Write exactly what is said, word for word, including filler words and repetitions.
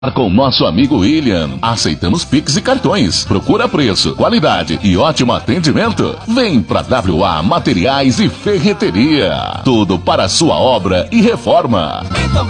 Com nosso amigo William. Aceitamos Pix e cartões. Procura preço, qualidade e ótimo atendimento. Vem pra W A Materiais e Ferreteria. Tudo para sua obra e reforma.